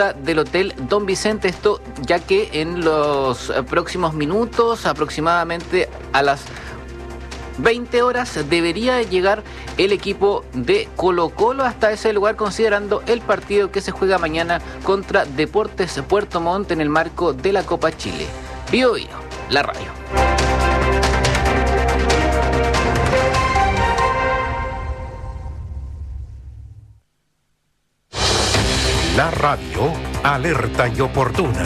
altura del Hotel Don Vicente. Esto ya que en los próximos minutos, aproximadamente a las 20 horas, debería llegar el equipo de Colo-Colo hasta ese lugar, considerando el partido que se juega mañana contra Deportes Puerto Montt en el marco de la Copa Chile. Bio Bio, la radio. La radio, alerta y oportuna.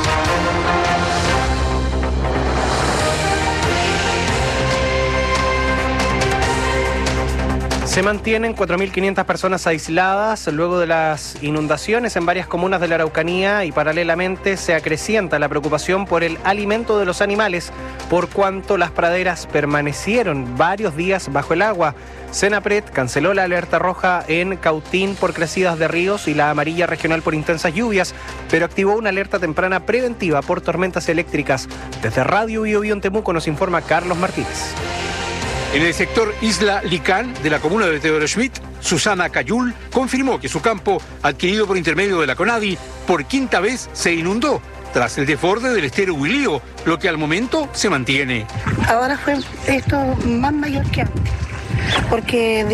Se mantienen 4.500 personas aisladas luego de las inundaciones en varias comunas de la Araucanía y paralelamente se acrecienta la preocupación por el alimento de los animales por cuanto las praderas permanecieron varios días bajo el agua. Senapred canceló la alerta roja en Cautín por crecidas de ríos y la amarilla regional por intensas lluvias, pero activó una alerta temprana preventiva por tormentas eléctricas. Desde Radio Bio Bio en Temuco nos informa Carlos Martínez. En el sector Isla Licán de la comuna de Teodoro Schmidt, Susana Cayul confirmó que su campo, adquirido por intermedio de la CONADI, por quinta vez se inundó tras el desborde del estero Huilío, lo que al momento se mantiene. Ahora fue esto más mayor que antes, porque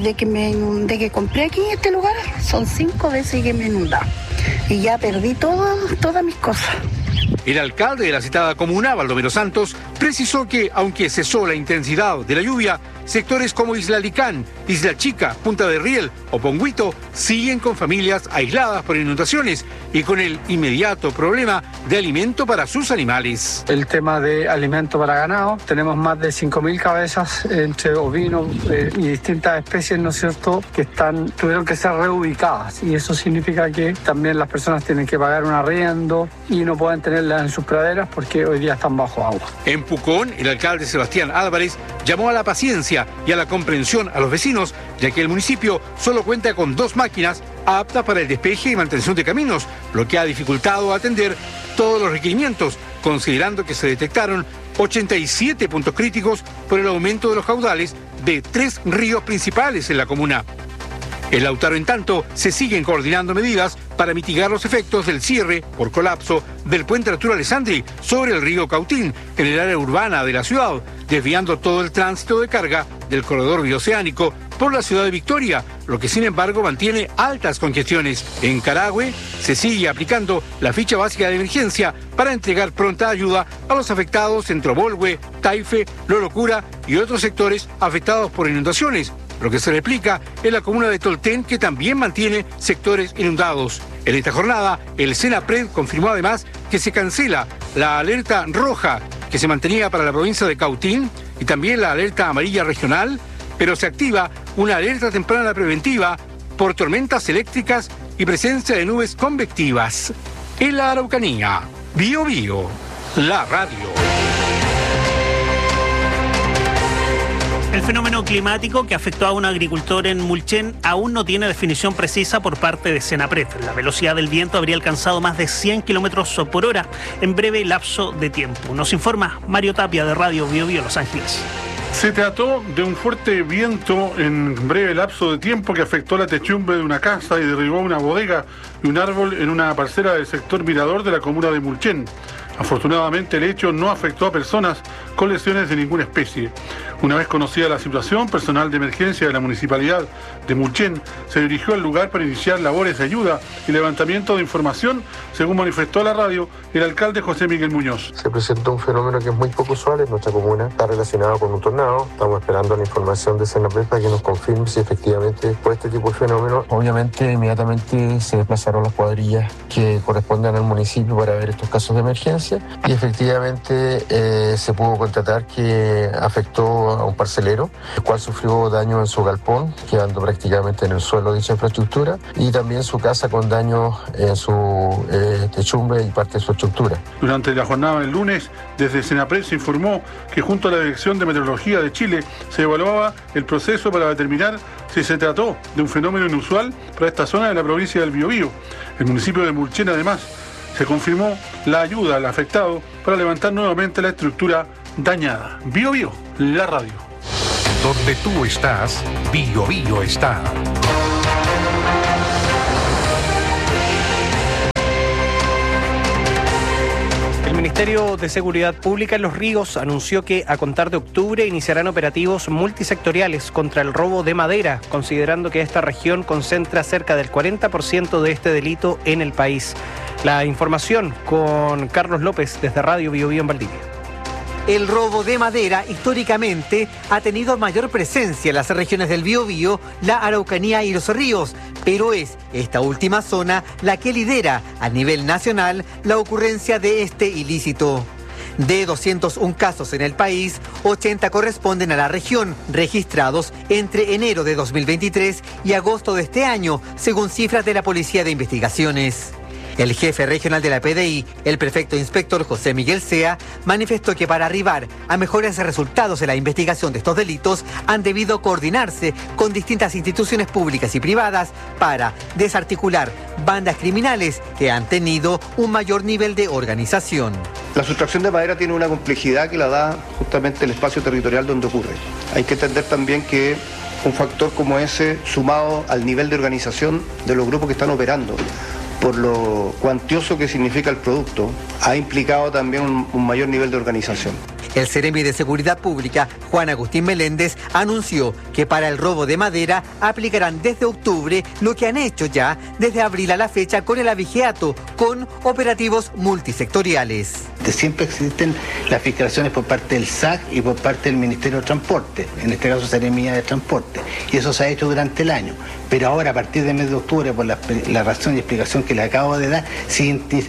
de que compré aquí en este lugar son 5 veces que me inundaba y ya perdí todas mis cosas. El alcalde de la citada comuna, Baldomero Santos, precisó que, aunque cesó la intensidad de la lluvia, sectores como Isla Licán, Isla Chica, Punta de Riel o Pongüito siguen con familias aisladas por inundaciones y con el inmediato problema de alimento para sus animales. El tema de alimento para ganado, tenemos más de 5.000 cabezas entre ovinos y distintas especies, ¿no es cierto?, que tuvieron que ser reubicadas, y eso significa que también las personas tienen que pagar un arriendo y no pueden tenerlas en sus praderas porque hoy día están bajo agua. En Pucón, el alcalde Sebastián Álvarez llamó a la paciencia y a la comprensión a los vecinos, ya que el municipio solo cuenta con 2 máquinas aptas para el despeje y mantención de caminos, lo que ha dificultado atender todos los requerimientos, considerando que se detectaron 87 puntos críticos por el aumento de los caudales de 3 ríos principales en la comuna. En Lautaro, en tanto, se siguen coordinando medidas para mitigar los efectos del cierre por colapso del puente Arturo Alessandri sobre el río Cautín, en el área urbana de la ciudad, desviando todo el tránsito de carga del corredor bioceánico por la ciudad de Victoria, lo que sin embargo mantiene altas congestiones. En Carahue se sigue aplicando la ficha básica de emergencia para entregar pronta ayuda a los afectados en Trobolhue, Taife, Lorocura y otros sectores afectados por inundaciones, lo que se replica en la comuna de Tolten, que también mantiene sectores inundados. En esta jornada, el Senapred confirmó además que se cancela la alerta roja que se mantenía para la provincia de Cautín y también la alerta amarilla regional, pero se activa una alerta temprana preventiva por tormentas eléctricas y presencia de nubes convectivas. En la Araucanía, Bio Bio, la radio. El fenómeno climático que afectó a un agricultor en Mulchen aún no tiene definición precisa por parte de Senapred. La velocidad del viento habría alcanzado más de 100 kilómetros por hora en breve lapso de tiempo. Nos informa Mario Tapia de Radio Bio Bio Los Ángeles. Se trató de un fuerte viento en breve lapso de tiempo que afectó la techumbre de una casa y derribó una bodega y un árbol en una parcela del sector Mirador de la comuna de Mulchen. Afortunadamente el hecho no afectó a personas con lesiones de ninguna especie. Una vez conocida la situación, personal de emergencia de la municipalidad de Mulchen se dirigió al lugar para iniciar labores de ayuda y levantamiento de información, según manifestó a la radio el alcalde José Miguel Muñoz. Se presentó un fenómeno que es muy poco usual en nuestra comuna, está relacionado con un tornado. Estamos esperando la información de Senapred para que nos confirme si efectivamente fue este tipo de fenómeno. Obviamente inmediatamente se desplazaron las cuadrillas que corresponden al municipio para ver estos casos de emergencia y efectivamente se pudo constatar que afectó a un parcelero, el cual sufrió daño en su galpón, quedando prácticamente en el suelo de dicha infraestructura, y también su casa con daño en su techumbre y parte de su estructura. Durante la jornada del lunes, desde Senapred se informó que junto a la Dirección de Meteorología de Chile se evaluaba el proceso para determinar si se trató de un fenómeno inusual para esta zona de la provincia del Biobío. El municipio de Mulchen, además, se confirmó la ayuda al afectado para levantar nuevamente la estructura dañada. Bio Bio, la radio. Donde tú estás, Bio Bio está. Ministerio de Seguridad Pública en Los Ríos anunció que a contar de octubre iniciarán operativos multisectoriales contra el robo de madera, considerando que esta región concentra cerca del 40% de este delito en el país. La información con Carlos López desde Radio Biobío en Valdivia. El robo de madera históricamente ha tenido mayor presencia en las regiones del Biobío, la Araucanía y los Ríos, pero es esta última zona la que lidera a nivel nacional la ocurrencia de este ilícito. De 201 casos en el país, 80 corresponden a la región, registrados entre enero de 2023 y agosto de este año, según cifras de la Policía de Investigaciones. El jefe regional de la PDI, el prefecto inspector José Miguel Sea, manifestó que para arribar a mejores resultados en la investigación de estos delitos han debido coordinarse con distintas instituciones públicas y privadas para desarticular bandas criminales que han tenido un mayor nivel de organización. La sustracción de madera tiene una complejidad que la da justamente el espacio territorial donde ocurre. Hay que entender también que un factor como ese, sumado al nivel de organización de los grupos que están operando, por lo cuantioso que significa el producto, ha implicado también un mayor nivel de organización. El Seremi de Seguridad Pública, Juan Agustín Meléndez, anunció que para el robo de madera aplicarán desde octubre lo que han hecho ya desde abril a la fecha con el abigeato, con operativos multisectoriales. Siempre existen las fiscalizaciones por parte del SAC y por parte del Ministerio de Transporte, en este caso Seremía de Transporte, y eso se ha hecho durante el año. Pero ahora, a partir del mes de octubre, por la razón y explicación que le acabo de dar, se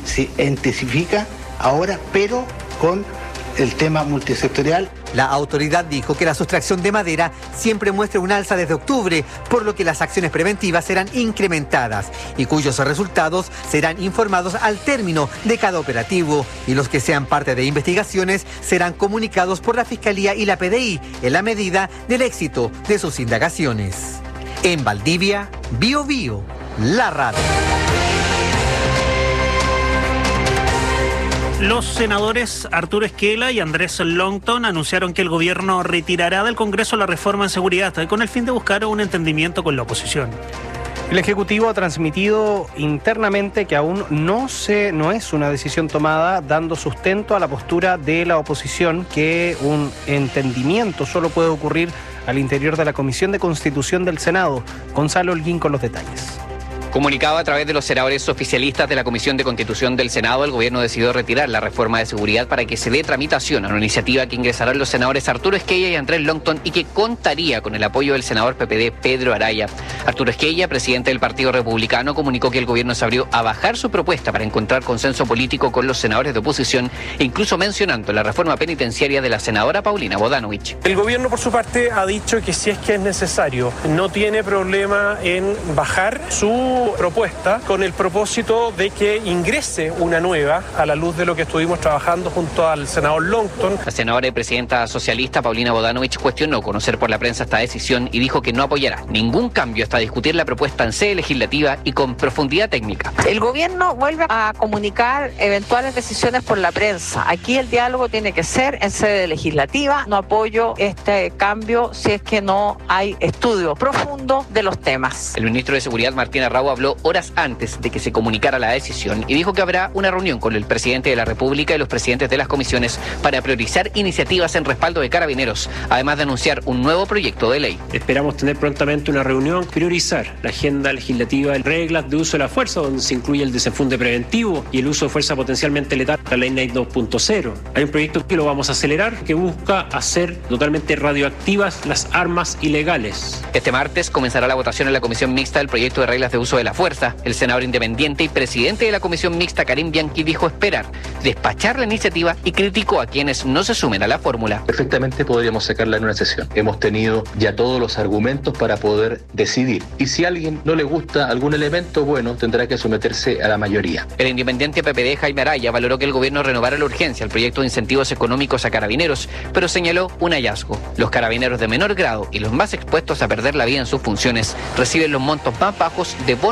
intensifica ahora, pero con el tema multisectorial. La autoridad dijo que la sustracción de madera siempre muestra un alza desde octubre, por lo que las acciones preventivas serán incrementadas y cuyos resultados serán informados al término de cada operativo, y los que sean parte de investigaciones serán comunicados por la Fiscalía y la PDI en la medida del éxito de sus indagaciones. En Valdivia, Biobío, la radio. Los senadores Arturo Esquela y Andrés Longton anunciaron que el gobierno retirará del Congreso la reforma en seguridad con el fin de buscar un entendimiento con la oposición. El Ejecutivo ha transmitido internamente que aún no es una decisión tomada, dando sustento a la postura de la oposición, que un entendimiento solo puede ocurrir al interior de la Comisión de Constitución del Senado. Gonzalo Holguín con los detalles. Comunicado a través de los senadores oficialistas de la Comisión de Constitución del Senado, el gobierno decidió retirar la reforma de seguridad para que se dé tramitación a una iniciativa que ingresarán los senadores Arturo Esquella y Andrés Longton y que contaría con el apoyo del senador PPD Pedro Araya. Arturo Esquella, presidente del Partido Republicano, comunicó que el gobierno se abrió a bajar su propuesta para encontrar consenso político con los senadores de oposición, incluso mencionando la reforma penitenciaria de la senadora Paulina Bodanovich. El gobierno, por su parte, ha dicho que si es que es necesario, no tiene problema en bajar su propuesta con el propósito de que ingrese una nueva a la luz de lo que estuvimos trabajando junto al senador Longton. La senadora y presidenta socialista Paulina Bodanovich cuestionó conocer por la prensa esta decisión y dijo que no apoyará ningún cambio hasta discutir la propuesta en sede legislativa y con profundidad técnica. El gobierno vuelve a comunicar eventuales decisiones por la prensa. Aquí el diálogo tiene que ser en sede legislativa. No apoyo este cambio si es que no hay estudio profundo de los temas. El ministro de Seguridad, Martín Arrau, habló horas antes de que se comunicara la decisión y dijo que habrá una reunión con el presidente de la República y los presidentes de las comisiones para priorizar iniciativas en respaldo de carabineros, además de anunciar un nuevo proyecto de ley. Esperamos tener prontamente una reunión, priorizar la agenda legislativa, reglas de uso de la fuerza, donde se incluye el desenfunde preventivo y el uso de fuerza potencialmente letal, la ley NAID 2.0. Hay un proyecto que lo vamos a acelerar, que busca hacer totalmente radioactivas las armas ilegales. Este martes comenzará la votación en la Comisión Mixta del proyecto de reglas de uso de la fuerza. El senador independiente y presidente de la Comisión Mixta, Karim Bianchi, dijo esperar despachar la iniciativa y criticó a quienes no se sumen a la fórmula. Perfectamente podríamos sacarla en una sesión. Hemos tenido ya todos los argumentos para poder decidir. Y si a alguien no le gusta algún elemento, bueno, tendrá que someterse a la mayoría. El independiente PPD, Jaime Araya, valoró que el gobierno renovara la urgencia el proyecto de incentivos económicos a carabineros, pero señaló un hallazgo. Los carabineros de menor grado y los más expuestos a perder la vida en sus funciones reciben los montos más bajos de bonos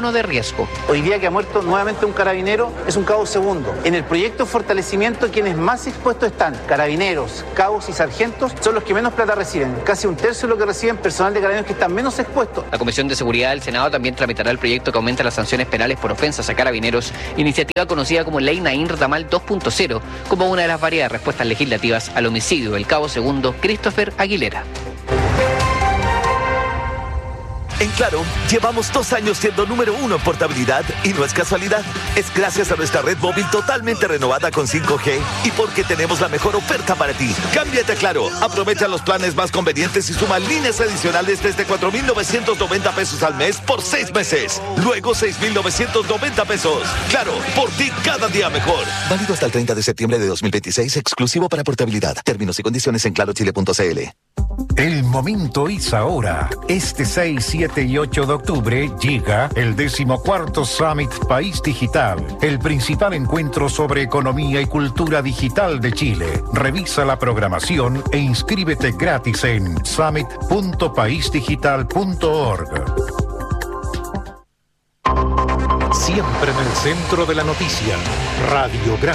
bono de riesgo. Hoy día que ha muerto nuevamente un carabinero es un cabo segundo. En el proyecto de fortalecimiento, quienes más expuestos están, carabineros, cabos y sargentos, son los que menos plata reciben. Casi un tercio de lo que reciben personal de carabineros que están menos expuestos. La Comisión de Seguridad del Senado también tramitará el proyecto que aumenta las sanciones penales por ofensas a carabineros, iniciativa conocida como Ley Naín Retamal 2.0, como una de las varias respuestas legislativas al homicidio del cabo segundo Christopher Aguilera. En Claro, llevamos 2 años siendo número 1 en portabilidad y no es casualidad. Es gracias a nuestra red móvil totalmente renovada con 5G y porque tenemos la mejor oferta para ti. Cámbiate a Claro, aprovecha los planes más convenientes y suma líneas adicionales desde 4,990 pesos al mes por 6 meses. Luego 6,990 pesos. Claro, por ti cada día mejor. Válido hasta el 30 de septiembre de 2026, exclusivo para portabilidad. Términos y condiciones en clarochile.cl. El momento es ahora. Este 6, 7 y 8 de octubre llega el 14º Summit País Digital, el principal encuentro sobre economía y cultura digital de Chile. Revisa la programación e inscríbete gratis en summit.paisdigital.org. Siempre en el centro de la noticia, Radiograma.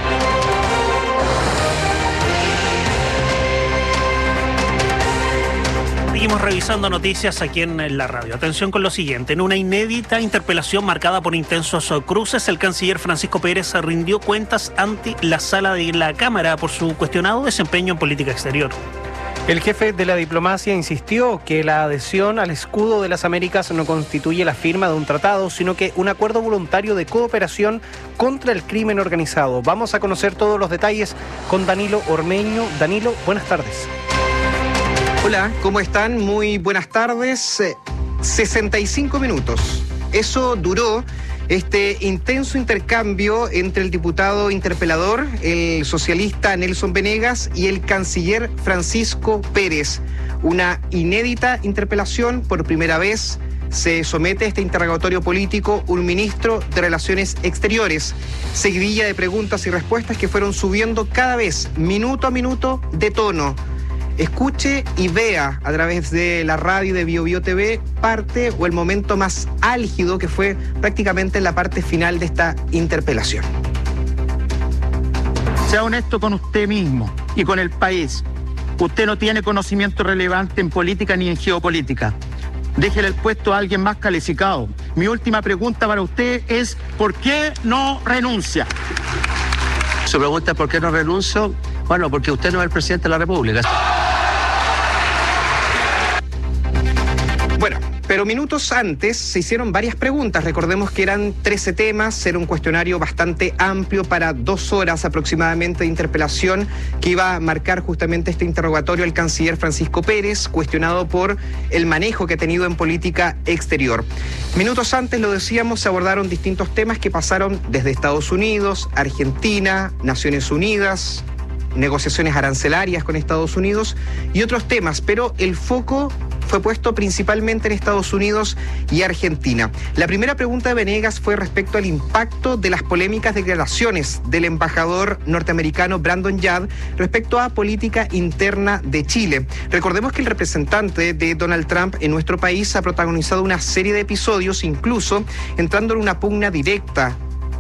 Seguimos revisando noticias aquí en la radio. Atención con lo siguiente. En una inédita interpelación marcada por intensos cruces, el canciller Francisco Pérez rindió cuentas ante la sala de la Cámara por su cuestionado desempeño en política exterior. El jefe de la diplomacia insistió que la adhesión al escudo de las Américas no constituye la firma de un tratado, sino que un acuerdo voluntario de cooperación contra el crimen organizado. Vamos a conocer todos los detalles con Danilo Ormeño. Danilo, buenas tardes. Hola, ¿cómo están? Muy buenas tardes. 65 minutos. Eso duró este intenso intercambio entre el diputado interpelador, el socialista Nelson Venegas, y el canciller Francisco Pérez. Una inédita interpelación. Por primera vez se somete a este interrogatorio político un ministro de Relaciones Exteriores. Seguidilla de preguntas y respuestas que fueron subiendo cada vez, minuto a minuto, de tono. Escuche y vea a través de la radio de BioBio TV parte o el momento más álgido que fue prácticamente en la parte final de esta interpelación. Sea honesto con usted mismo y con el país. Usted no tiene conocimiento relevante en política ni en geopolítica. Déjele el puesto a alguien más calificado. Mi última pregunta para usted es ¿por qué no renuncia? Su pregunta es ¿por qué no renuncio? Bueno, porque usted no es el presidente de la República. Bueno, pero minutos antes se hicieron varias preguntas. Recordemos que eran 13 temas, era un cuestionario bastante amplio para 2 horas aproximadamente de interpelación que iba a marcar justamente este interrogatorio al canciller Francisco Pérez, cuestionado por el manejo que ha tenido en política exterior. Minutos antes, lo decíamos, se abordaron distintos temas que pasaron desde Estados Unidos, Argentina, Naciones Unidas, negociaciones arancelarias con Estados Unidos y otros temas, pero el foco fue puesto principalmente en Estados Unidos y Argentina. La primera pregunta de Venegas fue respecto al impacto de las polémicas declaraciones del embajador norteamericano Brandon Yard respecto a política interna de Chile. Recordemos que el representante de Donald Trump en nuestro país ha protagonizado una serie de episodios, incluso entrando en una pugna directa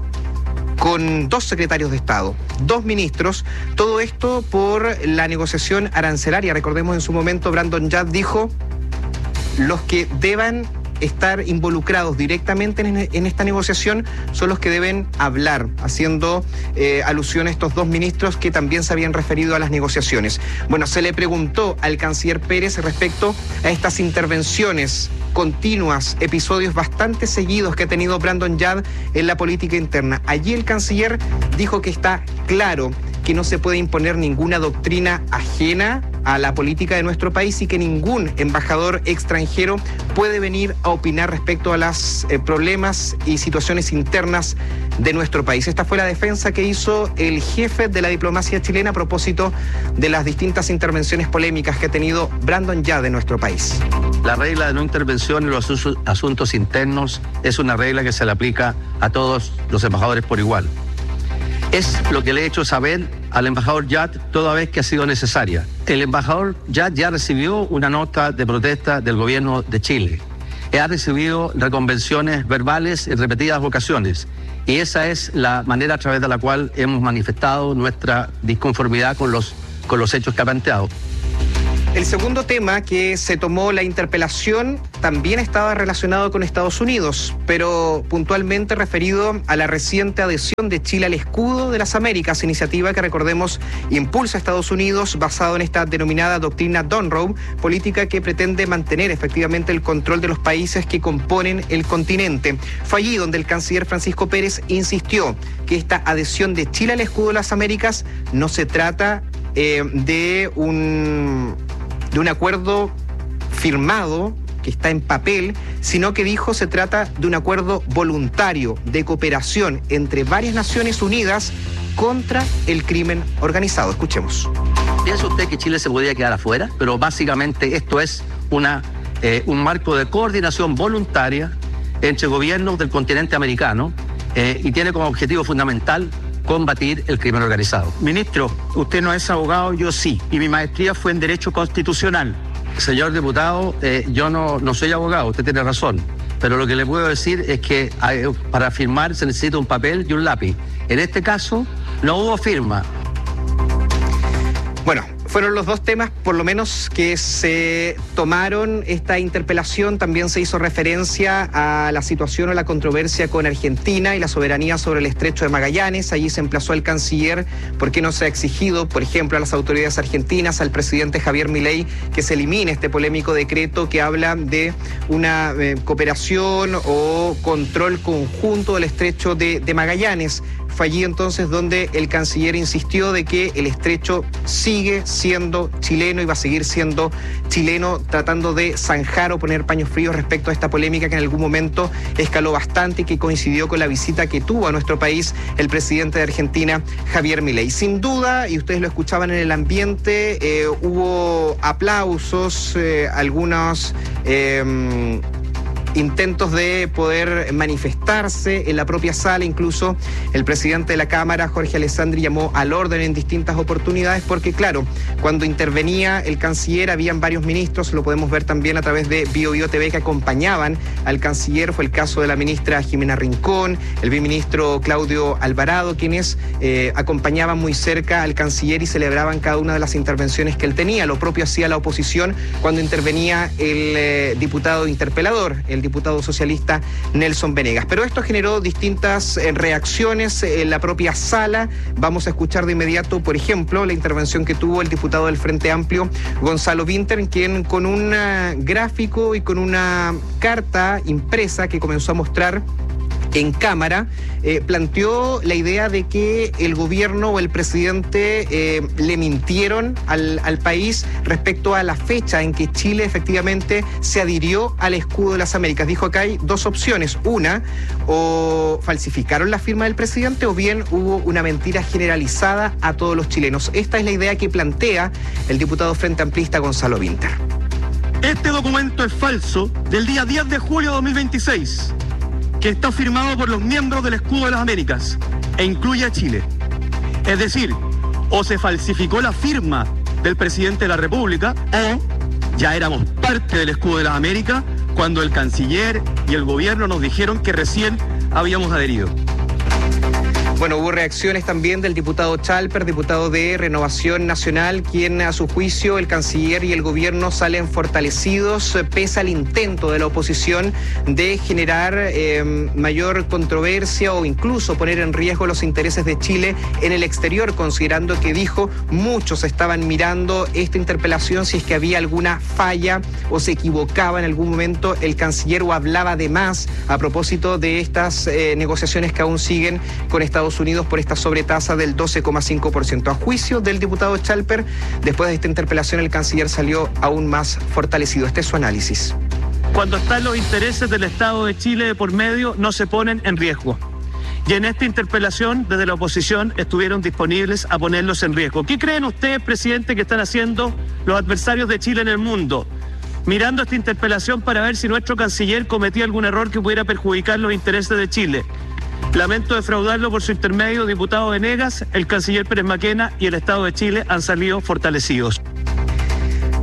con 2 secretarios de Estado, 2 ministros, todo esto por la negociación arancelaria. Recordemos en su momento Brandon Yard dijo: los que deban estar involucrados directamente en esta negociación son los que deben hablar, haciendo alusión a estos 2 ministros que también se habían referido a las negociaciones. Bueno, se le preguntó al canciller Pérez respecto a estas intervenciones continuas, episodios bastante seguidos que ha tenido Brandon Yard en la política interna. Allí el canciller dijo que está claro que no se puede imponer ninguna doctrina ajena a la política de nuestro país y que ningún embajador extranjero puede venir a opinar respecto a los problemas y situaciones internas de nuestro país. Esta fue la defensa que hizo el jefe de la diplomacia chilena a propósito de las distintas intervenciones polémicas que ha tenido Brandon Yard en nuestro país. La regla de no intervención en los asuntos internos es una regla que se le aplica a todos los embajadores por igual. Es lo que le he hecho saber al embajador Yard toda vez que ha sido necesaria. El embajador Yard ya recibió una nota de protesta del gobierno de Chile. ha recibido reconvenciones verbales en repetidas ocasiones. Y esa es la manera a través de la cual hemos manifestado nuestra disconformidad con los hechos que ha planteado. El segundo tema que se tomó la interpelación también estaba relacionado con Estados Unidos, pero puntualmente referido a la reciente adhesión de Chile al Escudo de las Américas, iniciativa que, recordemos, impulsa a Estados Unidos basado en esta denominada doctrina Monroe, política que pretende mantener efectivamente el control de los países que componen el continente. Fue allí donde el canciller Francisco Pérez insistió que esta adhesión de Chile al Escudo de las Américas no se trata de un acuerdo firmado que está en papel, sino que dijo se trata de un acuerdo voluntario de cooperación entre varias Naciones Unidas contra el crimen organizado. Escuchemos. ¿Piensa usted que Chile se podría quedar afuera? Pero básicamente esto es un marco de coordinación voluntaria entre gobiernos del continente americano y tiene como objetivo fundamental combatir el crimen organizado. Ministro, usted no es abogado, yo sí, y mi maestría fue en Derecho Constitucional. Señor diputado, yo no soy abogado, usted tiene razón, pero lo que le puedo decir es que para firmar se necesita un papel y un lápiz. En este caso, no hubo firma. Bueno, fueron los dos temas, por lo menos, que se tomaron esta interpelación. También se hizo referencia a la situación o la controversia con Argentina y la soberanía sobre el Estrecho de Magallanes. Allí se emplazó al canciller por qué no se ha exigido, por ejemplo, a las autoridades argentinas, al presidente Javier Milei, que se elimine este polémico decreto que habla de una cooperación o control conjunto del Estrecho de Magallanes. Fue allí entonces donde el canciller insistió de que el estrecho sigue siendo chileno y va a seguir siendo chileno, tratando de zanjar o poner paños fríos respecto a esta polémica que en algún momento escaló bastante y que coincidió con la visita que tuvo a nuestro país el presidente de Argentina, Javier Milei. Sin duda, y ustedes lo escuchaban en el ambiente, hubo aplausos, algunos intentos de poder manifestarse en la propia sala. Incluso el presidente de la Cámara, Jorge Alessandri, llamó al orden en distintas oportunidades porque, claro, cuando intervenía el canciller habían varios ministros, lo podemos ver también a través de Bio Bio TV, que acompañaban al canciller. Fue el caso de la ministra Jimena Rincón, el viceministro Claudio Alvarado, quienes acompañaban muy cerca al canciller y celebraban cada una de las intervenciones que él tenía. Lo propio hacía la oposición cuando intervenía el diputado interpelador, el diputado socialista Nelson Venegas. Pero esto generó distintas reacciones en la propia sala. Vamos a escuchar de inmediato, por ejemplo, la intervención que tuvo el diputado del Frente Amplio, Gonzalo Vinter, quien con un gráfico y con una carta impresa que comenzó a mostrar en cámara, planteó la idea de que el gobierno o el presidente le mintieron al país respecto a la fecha en que Chile efectivamente se adhirió al Escudo de las Américas. Dijo acá hay dos opciones. Una, o falsificaron la firma del presidente o bien hubo una mentira generalizada a todos los chilenos. Esta es la idea que plantea el diputado Frente Amplista Gonzalo Vinter. Este documento es falso del día 10 de julio de 2026. Que está firmado por los miembros del Escudo de las Américas e incluye a Chile. Es decir, o se falsificó la firma del presidente de la República o ya éramos parte del Escudo de las Américas cuando el canciller y el gobierno nos dijeron que recién habíamos adherido. Bueno, hubo reacciones también del diputado Chalper, diputado de Renovación Nacional, quien a su juicio el canciller y el gobierno salen fortalecidos pese al intento de la oposición de generar mayor controversia o incluso poner en riesgo los intereses de Chile en el exterior, considerando que dijo muchos estaban mirando esta interpelación si es que había alguna falla o se equivocaba en algún momento el canciller o hablaba de más a propósito de estas negociaciones que aún siguen con Estados Unidos por esta sobretasa del 12,5%. A juicio del diputado Chalper, después de esta interpelación el canciller salió aún más fortalecido. Este es su análisis. Cuando están los intereses del Estado de Chile de por medio, no se ponen en riesgo. Y en esta interpelación, desde la oposición, estuvieron disponibles a ponerlos en riesgo. ¿Qué creen ustedes, presidente, que están haciendo los adversarios de Chile en el mundo? Mirando esta interpelación para ver si nuestro canciller cometía algún error que pudiera perjudicar los intereses de Chile. Lamento defraudarlo por su intermedio, diputado Venegas, el canciller Pérez Maquena y el Estado de Chile han salido fortalecidos.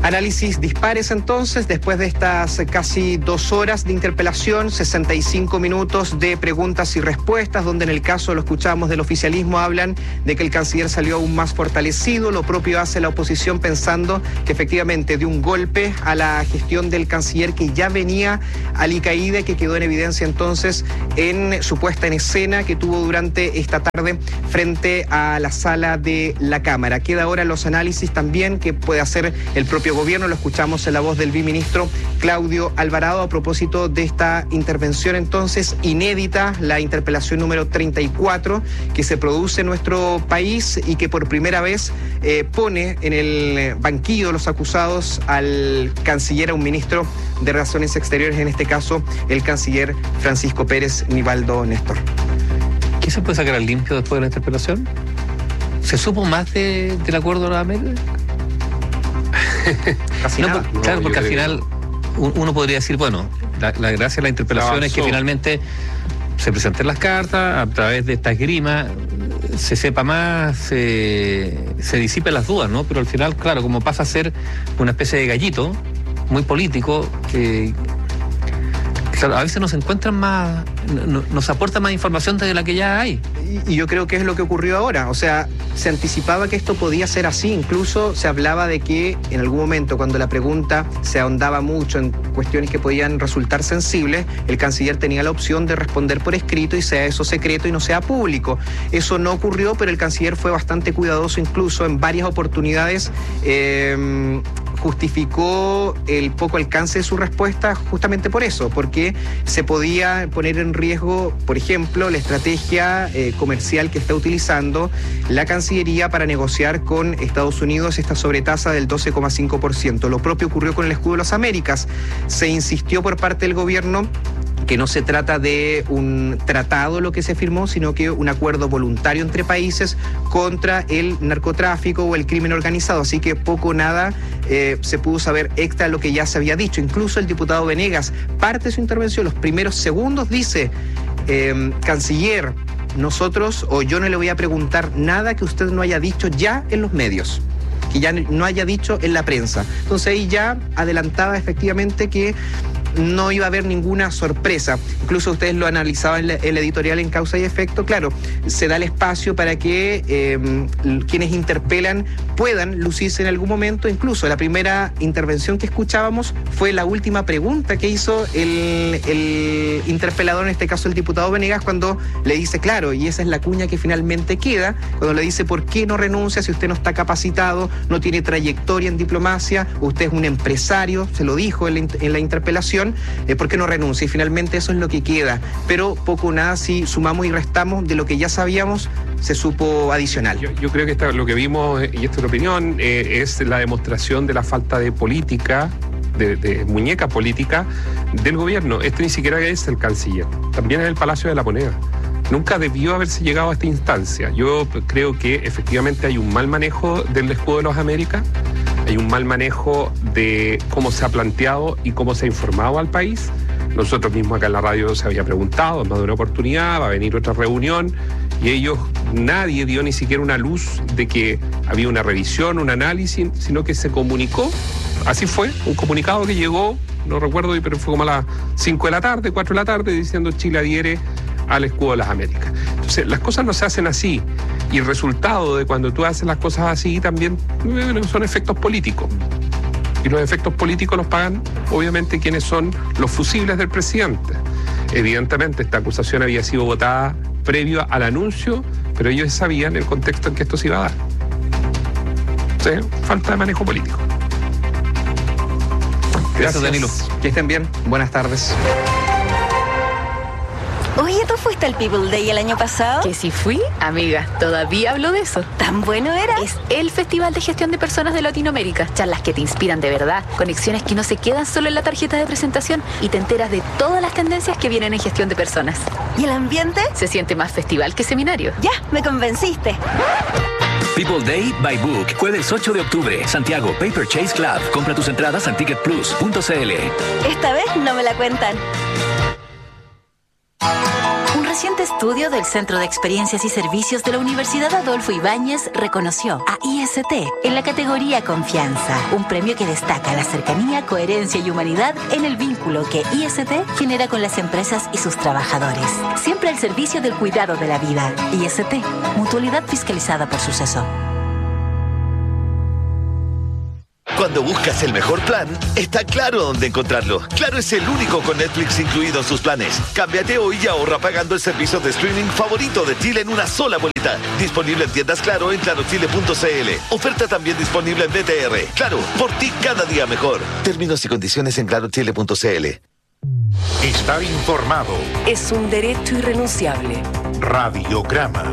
Análisis dispares entonces, después de estas casi 2 horas de interpelación, 65 minutos de preguntas y respuestas, donde en el caso, lo escuchamos del oficialismo, hablan de que el canciller salió aún más fortalecido. Lo propio hace la oposición, pensando que efectivamente dio un golpe a la gestión del canciller, que ya venía alicaída y que quedó en evidencia entonces en su puesta en escena que tuvo durante esta tarde frente a la sala de la Cámara. Queda ahora los análisis también que puede hacer el propio gobierno. Lo escuchamos en la voz del viceministro Claudio Alvarado a propósito de esta intervención entonces inédita, la interpelación número 34 que se produce en nuestro país y que por primera vez pone en el banquillo de los acusados al canciller, a un ministro de Relaciones Exteriores, en este caso el canciller Francisco Pérez Nivaldo Néstor. ¿Qué se puede sacar al limpio después de la interpelación? ¿Se supo más del acuerdo de la América? Casi nada. Claro, porque al final uno podría decir, bueno, la gracia de la interpelación es que finalmente se presenten las cartas, a través de esta esgrima se sepa más, se disipen las dudas, ¿no? Pero al final, claro, como pasa a ser una especie de gallito muy político, claro, a veces nos encuentran más, nos aporta más información de la que ya hay. Y yo creo que es lo que ocurrió ahora. O sea, se anticipaba que esto podía ser así. Incluso se hablaba de que en algún momento, cuando la pregunta se ahondaba mucho en cuestiones que podían resultar sensibles, el canciller tenía la opción de responder por escrito y sea eso secreto y no sea público. Eso no ocurrió, pero el canciller fue bastante cuidadoso, incluso en varias oportunidades justificó el poco alcance de su respuesta justamente por eso, porque se podía poner en riesgo, por ejemplo, la estrategia comercial que está utilizando la Cancillería para negociar con Estados Unidos esta sobretasa del 12,5%. Lo propio ocurrió con el escudo de las Américas. Se insistió por parte del gobierno que no se trata de un tratado lo que se firmó, sino que un acuerdo voluntario entre países contra el narcotráfico o el crimen organizado. Así que poco o nada se pudo saber extra lo que ya se había dicho. Incluso el diputado Venegas, parte de su intervención, los primeros segundos, dice, canciller, nosotros o yo no le voy a preguntar nada que usted no haya dicho ya en los medios, que ya no haya dicho en la prensa. Entonces ahí ya adelantaba efectivamente que no iba a haber ninguna sorpresa. Incluso ustedes lo analizaban en la editorial en Causa y Efecto. Claro, se da el espacio para que quienes interpelan puedan lucirse en algún momento. Incluso la primera intervención que escuchábamos fue la última pregunta que hizo el interpelador, en este caso el diputado Venegas, cuando le dice, claro, y esa es la cuña que finalmente queda, cuando le dice, ¿por qué no renuncia si usted no está capacitado, no tiene trayectoria en diplomacia, usted es un empresario? Se lo dijo en la interpelación. ¿Por qué no renuncia? Y finalmente eso es lo que queda. Pero poco o nada, si sumamos y restamos de lo que ya sabíamos, se supo adicional. Yo creo que lo que vimos, y esta es la opinión, es la demostración de la falta de política, de muñeca política del gobierno. Este ni siquiera es el canciller, también es el Palacio de la Moneda. Nunca debió haberse llegado a esta instancia. Yo creo que efectivamente hay un mal manejo del escudo de las Américas, hay un mal manejo de cómo se ha planteado y cómo se ha informado al país. Nosotros mismos acá en la radio se había preguntado en más de una oportunidad, va a venir otra reunión, y nadie dio ni siquiera una luz de que había una revisión, un análisis, sino que se comunicó. Así fue, un comunicado que llegó, no recuerdo, pero fue como a las 5 de la tarde, 4 de la tarde, diciendo Chile adhiere al escudo de las Américas. Entonces, las cosas no se hacen así, y el resultado de cuando tú haces las cosas así también son efectos políticos. Y los efectos políticos los pagan, obviamente, quienes son los fusibles del presidente. Evidentemente, esta acusación había sido votada previo al anuncio, pero ellos sabían el contexto en que esto se iba a dar. Entonces, falta de manejo político. Gracias, Danilo. Que estén bien. Buenas tardes. Oye, ¿tú fuiste al People Day el año pasado? Que si fui, amiga, todavía hablo de eso. ¿Tan bueno era? Es el Festival de Gestión de Personas de Latinoamérica. Charlas que te inspiran de verdad, conexiones que no se quedan solo en la tarjeta de presentación y te enteras de todas las tendencias que vienen en gestión de personas. ¿Y el ambiente? Se siente más festival que seminario. Ya, me convenciste. People Day by Book, jueves 8 de octubre, Santiago, Paper Chase Club. Compra tus entradas en ticketplus.cl. Esta vez no me la cuentan. reciente estudio del Centro de Experiencias y Servicios de la Universidad Adolfo Ibáñez reconoció a IST en la categoría Confianza, un premio que destaca la cercanía, coherencia y humanidad en el vínculo que IST genera con las empresas y sus trabajadores. Siempre al servicio del cuidado de la vida. IST, Mutualidad fiscalizada por Suceso. Cuando buscas el mejor plan, está claro dónde encontrarlo. Claro es el único con Netflix incluido en sus planes. Cámbiate hoy y ahorra pagando el servicio de streaming favorito de Chile en una sola boleta. Disponible en tiendas Claro en clarochile.cl. Oferta también disponible en DTR. Claro, por ti cada día mejor. Términos y condiciones en clarochile.cl. Estar informado es un derecho irrenunciable. Radiograma.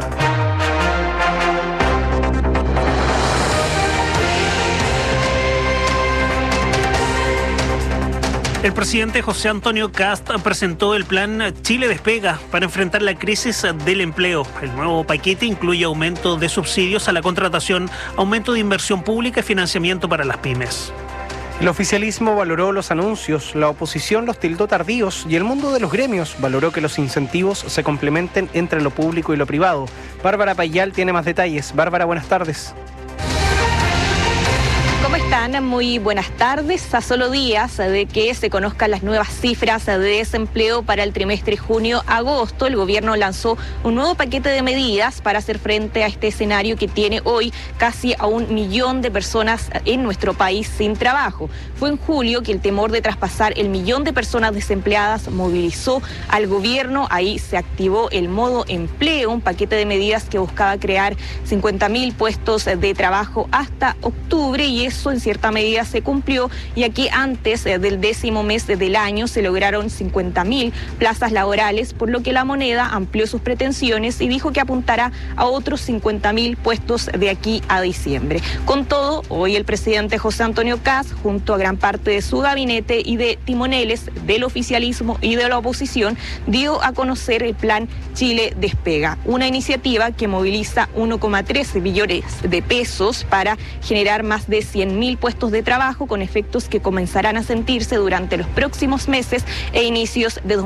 El presidente José Antonio Kast presentó el plan Chile Despega para enfrentar la crisis del empleo. El nuevo paquete incluye aumento de subsidios a la contratación, aumento de inversión pública y financiamiento para las pymes. El oficialismo valoró los anuncios, la oposición los tildó tardíos y el mundo de los gremios valoró que los incentivos se complementen entre lo público y lo privado. Bárbara Payal tiene más detalles. Bárbara, buenas tardes. ¿Cómo están? Muy buenas tardes. A solo días de que se conozcan las nuevas cifras de desempleo para el trimestre junio-agosto, el gobierno lanzó un nuevo paquete de medidas para hacer frente a este escenario que tiene hoy casi a 1 millón de personas en nuestro país sin trabajo. Fue en julio que el temor de traspasar el 1 millón de personas desempleadas movilizó al gobierno. Ahí se activó el modo empleo, un paquete de medidas que buscaba crear 50.000 puestos de trabajo hasta octubre, y eso en cierta medida se cumplió, ya que antes del 10º mes del año se lograron 50.000 plazas laborales, por lo que la moneda amplió sus pretensiones y dijo que apuntará a otros 50.000 puestos de aquí a diciembre. Con todo, hoy el presidente José Antonio Kast, junto a gran parte de su gabinete y de timoneles del oficialismo y de la oposición, dio a conocer el plan Chile Despega, una iniciativa que moviliza 1,13 billones de pesos para generar más de 100.000 puestos de trabajo, con efectos que comenzarán a sentirse durante los próximos meses e inicios de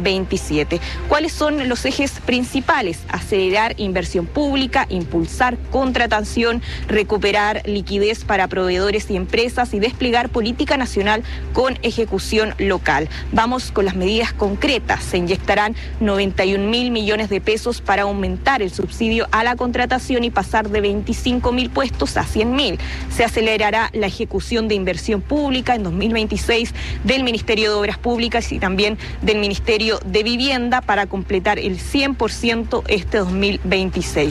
2027. ¿Cuáles son los ejes principales? Acelerar inversión pública, impulsar contratación, recuperar liquidez para proveedores y empresas y desplegar política nacional con ejecución local. Vamos con las medidas concretas. Se inyectarán 91.000 millones de pesos para aumentar el subsidio a la contratación y pasar de 25.000 puestos a 100.000. Se acelerará la ejecución de inversión pública en 2026 del Ministerio de Obras Públicas y también del Ministerio de Vivienda para completar el 100% este 2026.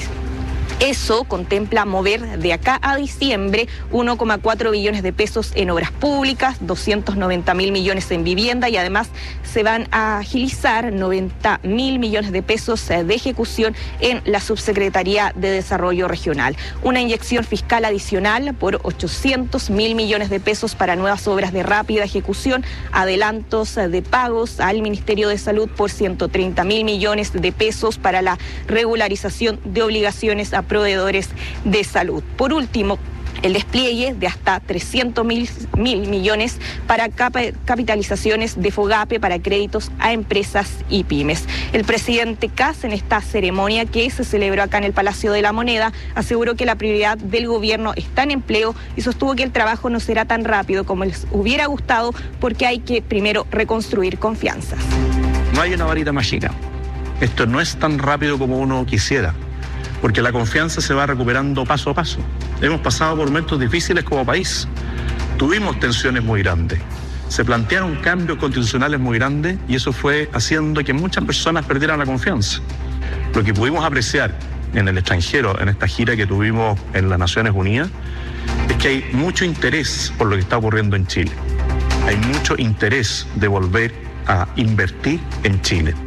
Eso contempla mover de acá a diciembre 1,4 billones de pesos en obras públicas, 290.000 millones en vivienda, y además se van a agilizar 90.000 millones de pesos de ejecución en la Subsecretaría de Desarrollo Regional. Una inyección fiscal adicional por 800.000 millones de pesos para nuevas obras de rápida ejecución, adelantos de pagos al Ministerio de Salud por 130.000 millones de pesos para la regularización de obligaciones a proveedores de salud. Por último, el despliegue de hasta 300.000 millones para capitalizaciones de FOGAPE para créditos a empresas y pymes. El presidente Kast, en esta ceremonia que se celebró acá en el Palacio de la Moneda, aseguró que la prioridad del gobierno está en empleo y sostuvo que el trabajo no será tan rápido como les hubiera gustado, porque hay que primero reconstruir confianzas. No hay una varita mágica. Esto no es tan rápido como uno quisiera, porque la confianza se va recuperando paso a paso. Hemos pasado por momentos difíciles como país. Tuvimos tensiones muy grandes. Se plantearon cambios constitucionales muy grandes y eso fue haciendo que muchas personas perdieran la confianza. Lo que pudimos apreciar en el extranjero, en esta gira que tuvimos en las Naciones Unidas, es que hay mucho interés por lo que está ocurriendo en Chile. Hay mucho interés de volver a invertir en Chile.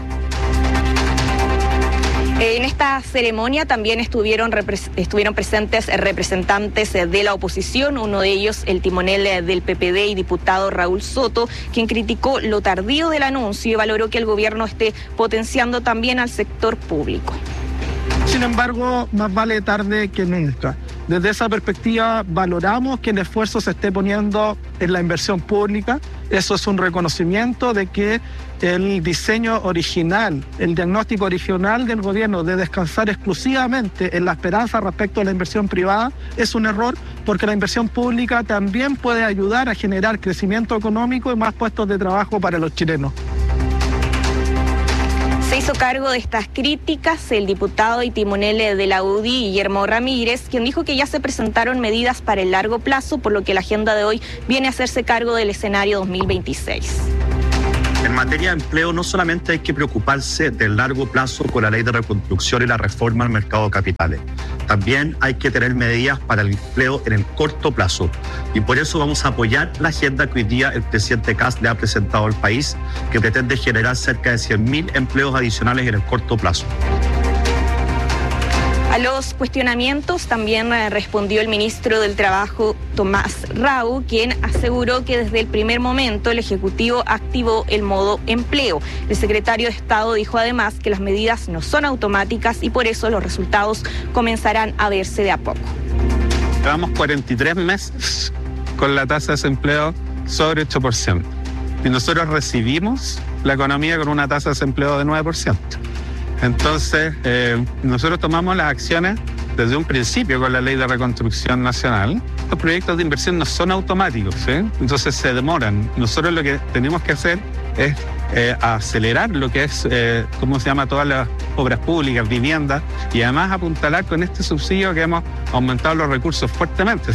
En esta ceremonia también estuvieron presentes representantes de la oposición, uno de ellos el timonel del PPD y diputado Raúl Soto, quien criticó lo tardío del anuncio y valoró que el gobierno esté potenciando también al sector público. Sin embargo, más vale tarde que nunca. Desde esa perspectiva valoramos que el esfuerzo se esté poniendo en la inversión pública Eso es un reconocimiento de que el diseño original, el diagnóstico original del gobierno de descansar exclusivamente en la esperanza respecto a la inversión privada es un error, porque la inversión pública también puede ayudar a generar crecimiento económico y más puestos de trabajo para los chilenos. Se hizo cargo de estas críticas el diputado y timonel de la UDI, Guillermo Ramírez, quien dijo que ya se presentaron medidas para el largo plazo, por lo que la agenda de hoy viene a hacerse cargo del escenario 2026. En materia de empleo, no solamente hay que preocuparse del largo plazo con la ley de reconstrucción y la reforma al mercado de capitales. También hay que tener medidas para el empleo en el corto plazo. Y por eso vamos a apoyar la agenda que hoy día el presidente Kast le ha presentado al país, que pretende generar cerca de 100.000 empleos adicionales en el corto plazo. A los cuestionamientos también respondió el ministro del Trabajo, Tomás Rau, quien aseguró que desde el primer momento el Ejecutivo activó el modo empleo. El secretario de Estado dijo además que las medidas no son automáticas y por eso los resultados comenzarán a verse de a poco. Llevamos 43 meses con la tasa de desempleo sobre 8%. Y nosotros recibimos la economía con una tasa de desempleo de 9%. Entonces, nosotros tomamos las acciones desde un principio con la Ley de Reconstrucción Nacional. Los proyectos de inversión no son automáticos, entonces se demoran. Nosotros lo que tenemos que hacer es acelerar lo que es, todas las obras públicas, viviendas, y además apuntalar con este subsidio que hemos aumentado los recursos fuertemente.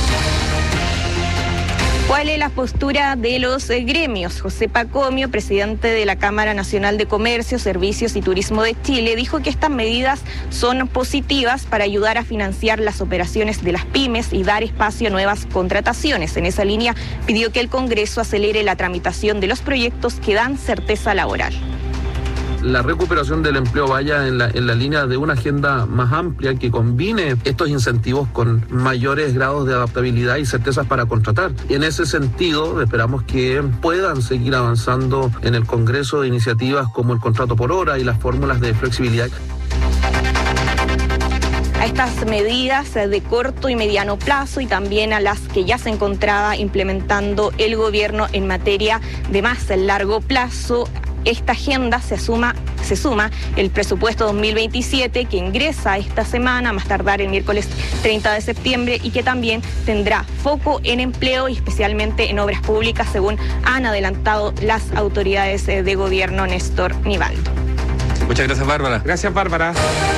¿Cuál es la postura de los gremios? José Pacomio, presidente de la Cámara Nacional de Comercio, Servicios y Turismo de Chile, dijo que estas medidas son positivas para ayudar a financiar las operaciones de las pymes y dar espacio a nuevas contrataciones. En esa línea, pidió que el Congreso acelere la tramitación de los proyectos que dan certeza laboral. La recuperación del empleo vaya en la línea de una agenda más amplia que combine estos incentivos con mayores grados de adaptabilidad y certezas para contratar. Y en ese sentido esperamos que puedan seguir avanzando en el Congreso iniciativas como el contrato por hora y las fórmulas de flexibilidad. A estas medidas de corto y mediano plazo y también a las que ya se encontraba implementando el gobierno en materia de más largo plazo, esta agenda se suma el presupuesto 2027 que ingresa esta semana, a más tardar el miércoles 30 de septiembre, y que también tendrá foco en empleo y especialmente en obras públicas, según han adelantado las autoridades de gobierno. Néstor Nivaldo. Muchas gracias, Bárbara. Gracias, Bárbara.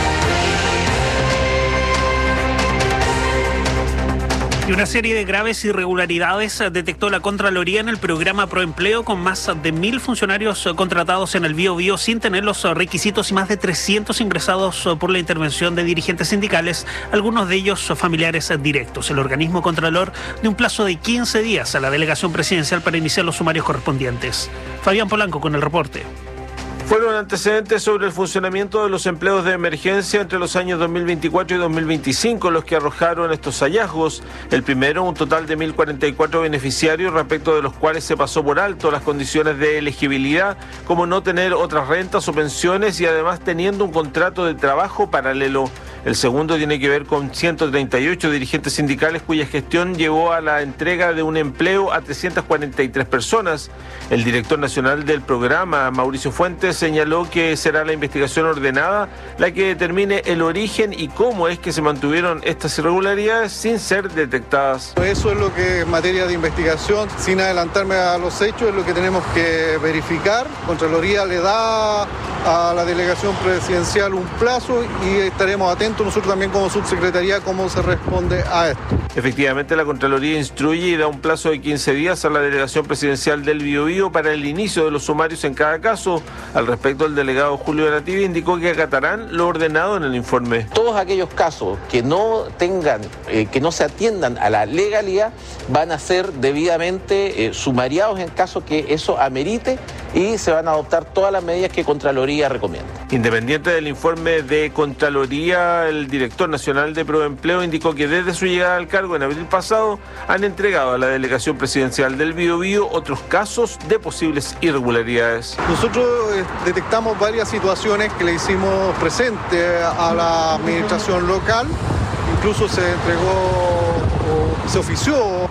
Y una serie de graves irregularidades detectó la Contraloría en el programa Proempleo, con más de 1.000 funcionarios contratados en el Biobío sin tener los requisitos y más de 300 ingresados por la intervención de dirigentes sindicales, algunos de ellos familiares directos. El organismo Contralor dio un plazo de 15 días a la delegación presidencial para iniciar los sumarios correspondientes. Fabián Polanco con el reporte. Fueron antecedentes sobre el funcionamiento de los empleos de emergencia entre los años 2024 y 2025 los que arrojaron estos hallazgos. El primero, un total de 1.044 beneficiarios, respecto de los cuales se pasó por alto las condiciones de elegibilidad, como no tener otras rentas o pensiones y además teniendo un contrato de trabajo paralelo. El segundo tiene que ver con 138 dirigentes sindicales cuya gestión llevó a la entrega de un empleo a 343 personas. El director nacional del programa, Mauricio Fuentes, señaló que será la investigación ordenada la que determine el origen y cómo es que se mantuvieron estas irregularidades sin ser detectadas. Eso es lo que en materia de investigación, sin adelantarme a los hechos, es lo que tenemos que verificar. Contraloría le da a la delegación presidencial un plazo y estaremos atentos nosotros también como subsecretaría cómo se responde a esto. Efectivamente, la Contraloría instruye y da un plazo de 15 días a la delegación presidencial del Biobío para el inicio de los sumarios en cada caso. Al respecto, el delegado Julio Nativi indicó que acatarán lo ordenado en el informe. Todos aquellos casos que no tengan, que no se atiendan a la legalidad, van a ser debidamente sumariados en caso que eso amerite y se van a adoptar todas las medidas que Contraloría recomienda. Independiente del informe de Contraloría, el director nacional de Proempleo indicó que desde su llegada al cargo en abril pasado han entregado a la delegación presidencial del Biobío otros casos de posibles irregularidades. Nosotros detectamos varias situaciones que le hicimos presente a la administración local, incluso se entregó o se ofició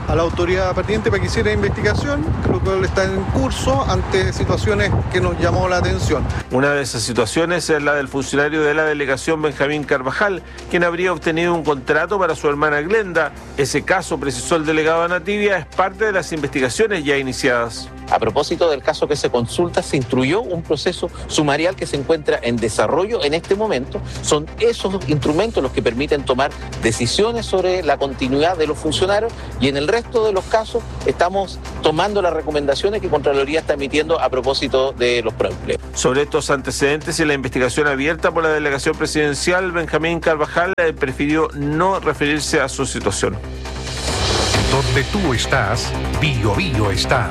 a la autoridad pertinente para que hiciera investigación, lo cual está en curso ante situaciones que nos llamó la atención. Una de esas situaciones es la del funcionario de la delegación Benjamín Carvajal, quien habría obtenido un contrato para su hermana Glenda. Ese caso, precisó el delegado Anativia, es parte de las investigaciones ya iniciadas. A propósito del caso que se consulta, se instruyó un proceso sumarial que se encuentra en desarrollo en este momento. Son esos instrumentos los que permiten tomar decisiones sobre la continuidad de los funcionarios, y en el resto de los casos estamos tomando las recomendaciones que Contraloría está emitiendo a propósito de los proempleos. Sobre estos antecedentes y la investigación abierta por la delegación presidencial, Benjamín Carvajal prefirió no referirse a su situación. Donde tú estás, Bio Bio está.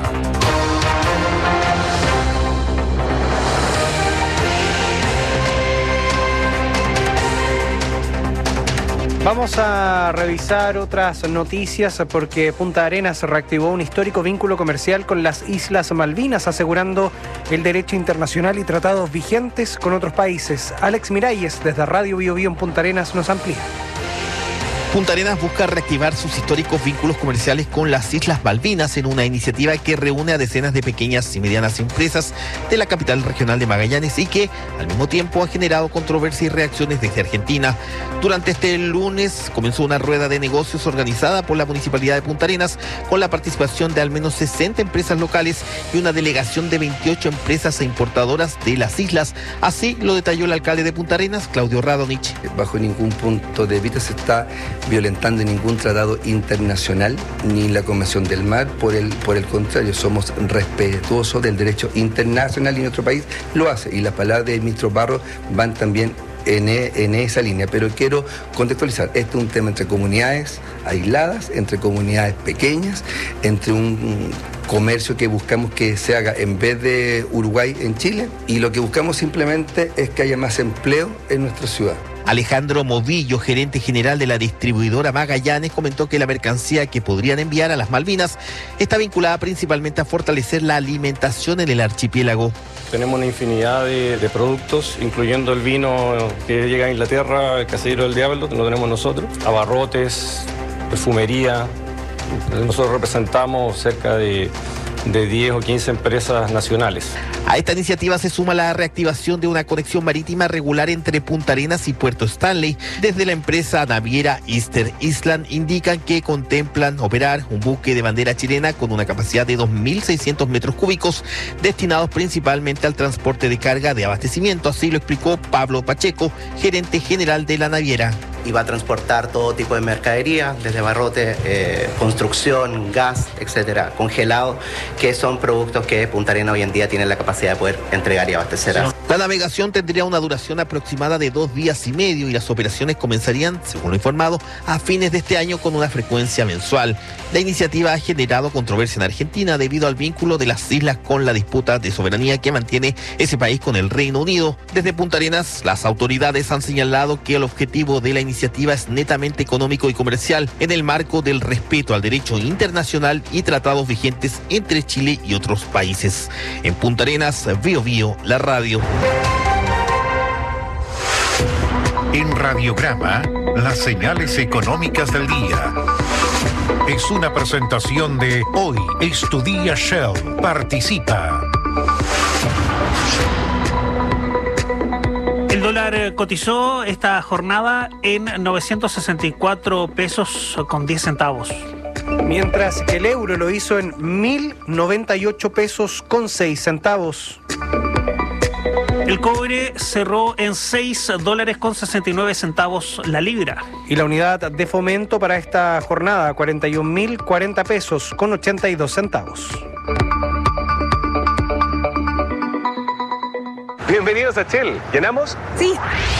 Vamos a revisar otras noticias porque Punta Arenas reactivó un histórico vínculo comercial con las Islas Malvinas, asegurando el derecho internacional y tratados vigentes con otros países. Alex Miralles, desde Radio Bio Bio en Punta Arenas, nos amplía. Punta Arenas busca reactivar sus históricos vínculos comerciales con las Islas Malvinas en una iniciativa que reúne a decenas de pequeñas y medianas empresas de la capital regional de Magallanes y que al mismo tiempo ha generado controversia y reacciones desde Argentina. Durante este lunes comenzó una rueda de negocios organizada por la Municipalidad de Punta Arenas con la participación de al menos 60 empresas locales y una delegación de 28 empresas e importadoras de las islas. Así lo detalló el alcalde de Punta Arenas, Claudio Radonich. Bajo ningún punto de vista se está violentando ningún tratado internacional ni la Convención del Mar, por el contrario, somos respetuosos del derecho internacional y nuestro país lo hace, y las palabras del ministro Barros van también en esa línea, pero quiero contextualizar, esto es un tema entre comunidades aisladas, entre comunidades pequeñas, entre un comercio que buscamos que se haga en vez de Uruguay en Chile, y lo que buscamos simplemente es que haya más empleo en nuestra ciudad. Alejandro Movillo, gerente general de la distribuidora Magallanes, comentó que la mercancía que podrían enviar a las Malvinas está vinculada principalmente a fortalecer la alimentación en el archipiélago. Tenemos una infinidad de productos, incluyendo el vino que llega a Inglaterra, el Casillero del Diablo, que lo tenemos nosotros, abarrotes, perfumería. Nosotros representamos cerca de 10 o 15 empresas nacionales. A esta iniciativa se suma la reactivación de una conexión marítima regular entre Punta Arenas y Puerto Stanley. Desde la empresa naviera Easter Island indican que contemplan operar un buque de bandera chilena con una capacidad de 2.600 metros cúbicos destinados principalmente al transporte de carga de abastecimiento. Así lo explicó Pablo Pacheco, gerente general de la naviera. Y va a transportar todo tipo de mercadería, desde barrotes, construcción, gas, etcétera, congelado, que son productos que Punta Arenas hoy en día tiene la capacidad de poder entregar y abastecer. La navegación tendría una duración aproximada de 2 días y medio y las operaciones comenzarían, según lo informado, a fines de este año con una frecuencia mensual. La iniciativa ha generado controversia en Argentina debido al vínculo de las islas con la disputa de soberanía que mantiene ese país con el Reino Unido. Desde Punta Arenas, las autoridades han señalado que el objetivo de la iniciativa es netamente económico y comercial en el marco del respeto al derecho internacional y tratados vigentes entre Chile y otros países. En Punta Arenas, Bio Bio, la radio. En Radiograma, las señales económicas del día. Es una presentación de Hoy es tu día Shell. Participa. El dólar cotizó esta jornada en 964 pesos con 10 centavos. Mientras que el euro lo hizo en 1.098 pesos con 6 centavos. El cobre cerró en $6 con 69 centavos la libra. Y la unidad de fomento para esta jornada, 41.040 pesos con 82 centavos. Bienvenidos a Shell. ¿Llenamos? Sí.